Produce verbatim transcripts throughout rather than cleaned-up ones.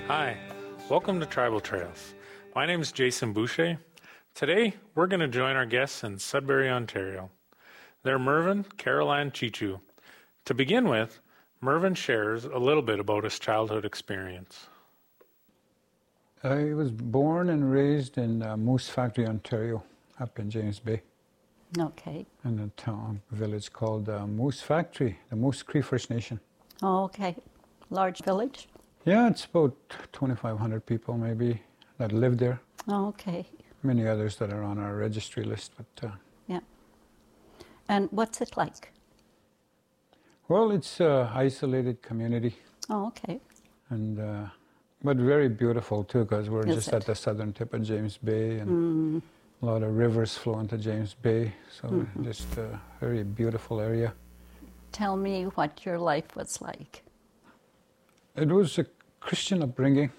Hi, welcome to Tribal Trails. My name is Jason Boucher. Today, we're going to join our guests in Sudbury, Ontario. They're Mervyn, Carol Ann Chichu. To begin with, Mervyn shares a little bit about his childhood experience. I was born and raised in uh, Moose Factory, Ontario, up in James Bay. Okay. In a town, village called uh, Moose Factory, the Moose Cree First Nation. Oh, okay. Large village? Yeah, it's about twenty-five hundred people maybe that live there. Oh, okay. Many others that are on our registry list. But uh, yeah. And what's it like? Well, it's an isolated community. Oh, okay. And uh, but very beautiful too, because we're Is just it? at the southern tip of James Bay, and Mm. a lot of rivers flow into James Bay. So Mhm. just a very beautiful area. Tell me what your life was like. It was a Christian upbringing,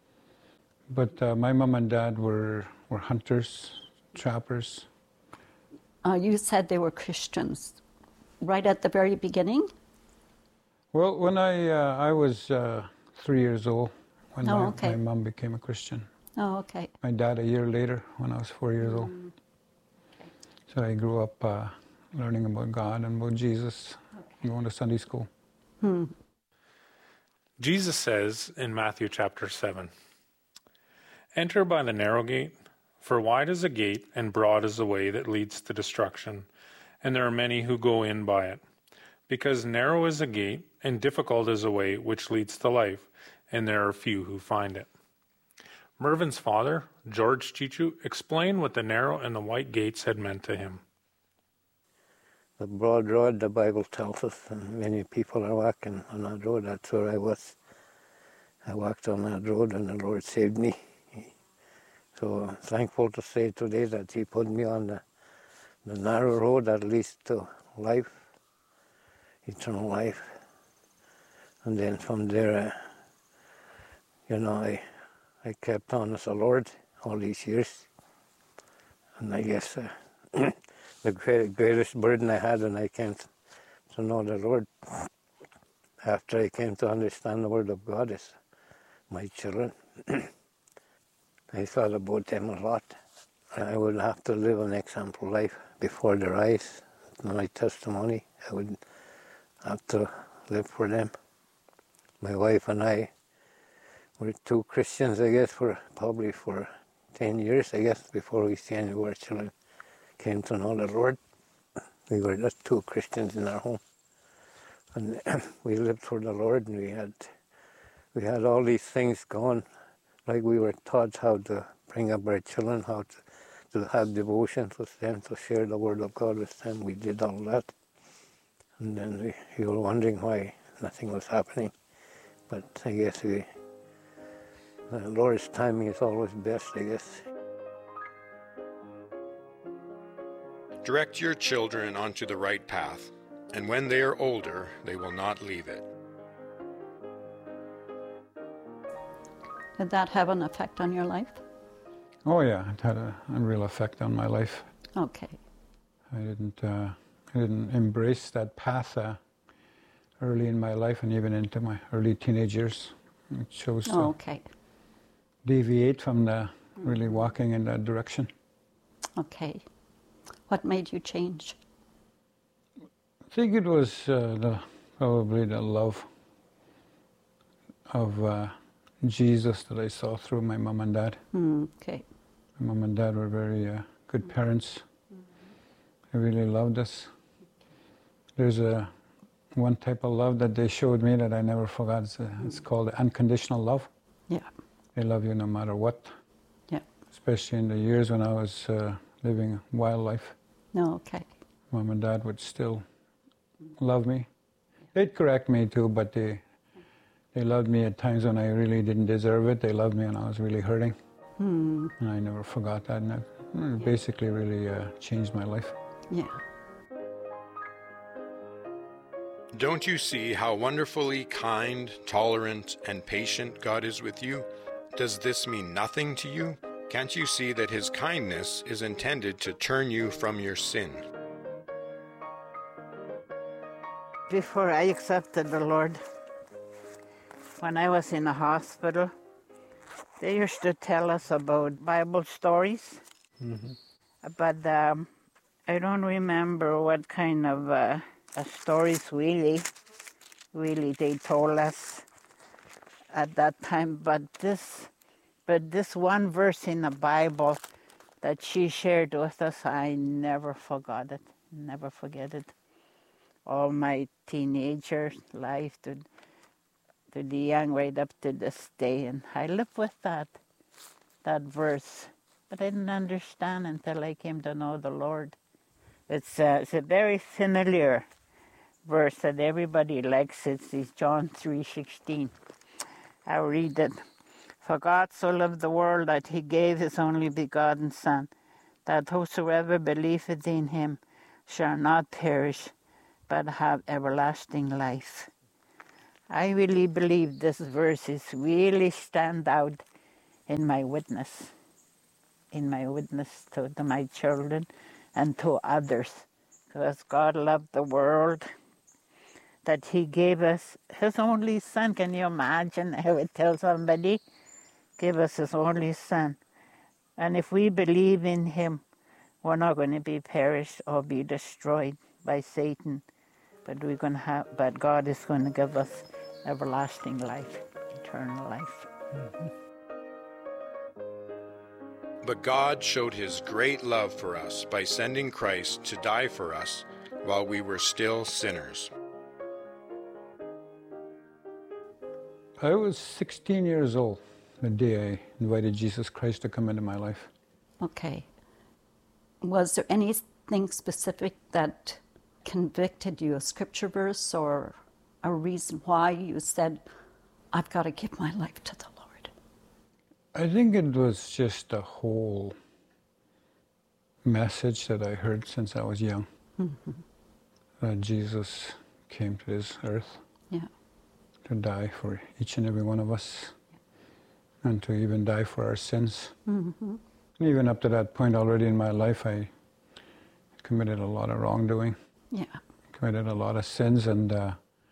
but uh, my mom and dad were, were hunters, trappers. Uh, you said they were Christians right at the very beginning? Well, when I uh, I was uh, three years old when Oh, my, okay. my mom became a Christian. Oh, okay. My dad a year later when I was four years old. Mm. Okay. So I grew up uh, learning about God and about Jesus, Okay. going to Sunday school. Hmm. Jesus says in Matthew chapter seven, "Enter by the narrow gate, for wide is the gate and broad is the way that leads to destruction, and there are many who go in by it. Because narrow is the gate and difficult is the way which leads to life, and there are few who find it." Mervyn's father, George Chichu, explained what the narrow and the white gates had meant to him. The broad road, the Bible tells us, and many people are walking on that road. That's where I was. I walked on that road and the Lord saved me. So I'm thankful to say today that He put me on the, the narrow road that leads to life, eternal life. And then from there, uh, you know, I, I kept on with the Lord all these years. And I guess uh, the great, greatest burden I had when I came to, to know the Lord, after I came to understand the Word of God, is my children. I thought about them a lot. I would have to live an example life before their eyes. My testimony, I would have to live for them. My wife and I were two Christians, I guess, for probably for ten years, I guess, before we see any of our children came to know the Lord. We were just two Christians in our home. And we lived for the Lord, and we had we had all these things going, like we were taught how to bring up our children, how to, to have devotions with them, to share the Word of God with them. We did all that. And then we, we were wondering why nothing was happening. But I guess we, the Lord's timing is always best, I guess. Direct your children onto the right path, and when they are older, they will not leave it. Did that have an effect on your life? Oh yeah, it had a, a real effect on my life. Okay. I didn't, uh, I didn't embrace that path uh, early in my life and even into my early teenage years. It chose to Oh, okay. deviate from the really walking in that direction. Okay. What made you change? I think it was uh, the, probably the love of uh, Jesus that I saw through my mom and dad. Mm, okay. My mom and dad were very uh, good parents. They really loved us. There's a one type of love that they showed me that I never forgot. It's, a, it's called unconditional love. Yeah. They love you no matter what. Yeah. Especially in the years when I was uh, living wildlife. No, okay. Mom and dad would still love me. They'd correct me too, but they they loved me at times when I really didn't deserve it. They loved me when I was really hurting. Hmm. And I never forgot that. And it basically really uh, changed my life. Yeah. Don't you see how wonderfully kind, tolerant, and patient God is with you? Does this mean nothing to you? Can't you see that His kindness is intended to turn you from your sin? Before I accepted the Lord, when I was in the hospital, They used to tell us about Bible stories, Mm-hmm. but um, I don't remember what kind of uh, uh, stories really, really they told us at that time. But this, but this one verse in the Bible that she shared with us, I never forgot it. Never forget it. All my teenager life to to the young, right up to this day, and I live with that that verse. But I didn't understand until I came to know the Lord. It's a, it's a very familiar verse that everybody likes. It's John three sixteen. I'll read it. For God so loved the world that he gave his only begotten Son, that whosoever believeth in him shall not perish, but have everlasting life. I really believe this verse is really stand out in my witness, in my witness to, to my children and to others. Because God loved the world, that he gave us his only Son. Can you imagine? I would tell somebody, give us his only Son. And if we believe in him, we're not going to be perished or be destroyed by Satan. But we're going to have, but God is going to give us everlasting life, eternal life. Mm-hmm. But God showed his great love for us by sending Christ to die for us while we were still sinners. I was sixteen years old the day I invited Jesus Christ to come into my life. Okay. Was there anything specific that convicted you, a scripture verse or a reason why you said, I've got to give my life to the Lord? I think it was just a whole message that I heard since I was young. Mm-hmm. That Jesus came to this earth Yeah. to die for each and every one of us, and to even die for our sins. Mm-hmm. And even up to that point already in my life, I committed a lot of wrongdoing. Yeah. Committed a lot of sins, and uh,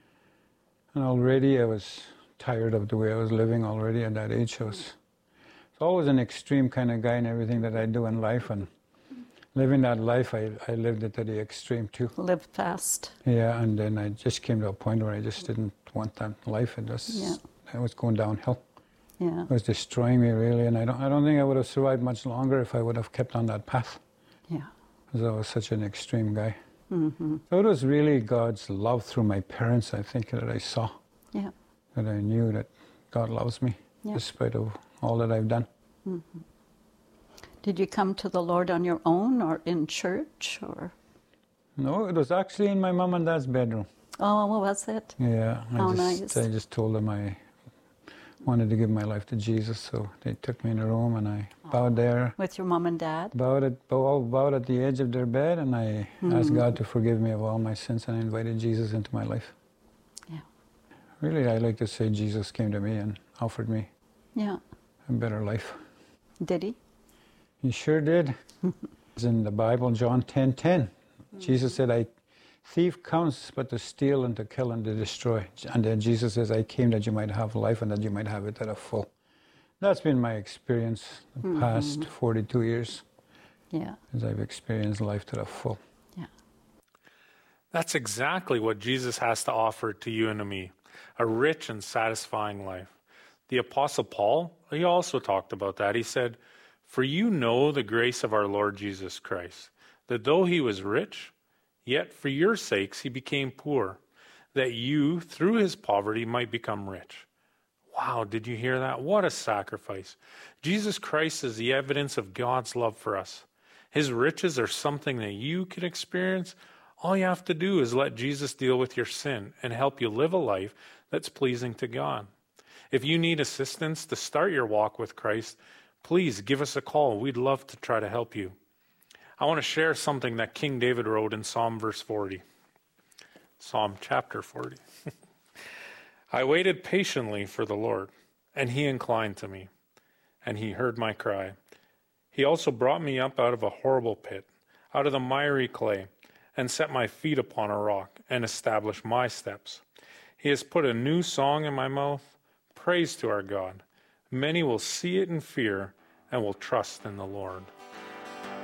and already I was tired of the way I was living already at that age. I was, I was always an extreme kind of guy in everything that I do in life, and living that life, I, I lived it to the extreme too. Live fast. Yeah, and then I just came to a point where I just didn't want that life. It was, Yeah. I was going downhill. Yeah. It was destroying me really, and I don't, I don't think I would have survived much longer if I would have kept on that path. Yeah. Because I was such an extreme guy. Mm-hmm. So it was really God's love through my parents, I think, that I saw. Yeah. That I knew that God loves me, Yeah. despite of all that I've done. Mm-hmm. Did you come to the Lord on your own or in church or? No, it was actually in my mom and dad's bedroom. Oh, what was it? Yeah, I How just nice. I just told them I wanted to give my life to Jesus, so they took me in the room and I bowed there, With your mom and dad? bowed at bow- bowed at the edge of their bed, and I Mhm. asked God to forgive me of all my sins, and I invited Jesus into my life. Yeah. Really, I like to say Jesus came to me and offered me Yeah. a better life. Did he? He sure did. It's in the Bible, John ten ten. Jesus said, "I thief comes but to steal and to kill and to destroy." And then Jesus says, "I came that you might have life and that you might have it at a full." That's been my experience the Mhm. past forty-two years, Yeah. as I've experienced life to the full. Yeah. That's exactly what Jesus has to offer to you and to me, a rich and satisfying life. The Apostle Paul, he also talked about that. He said, "For you know the grace of our Lord Jesus Christ, that though he was rich, yet for your sakes he became poor, that you, through his poverty, might become rich." Wow, did you hear that? What a sacrifice. Jesus Christ is the evidence of God's love for us. His riches are something that you can experience. All you have to do is let Jesus deal with your sin and help you live a life that's pleasing to God. If you need assistance to start your walk with Christ, please give us a call. We'd love to try to help you. I want to share something that King David wrote in Psalm verse forty. Psalm chapter forty. "I waited patiently for the Lord, and he inclined to me, and he heard my cry. He also brought me up out of a horrible pit, out of the miry clay, and set my feet upon a rock, and established my steps. He has put a new song in my mouth, praise to our God. Many will see it in fear and will trust in the Lord.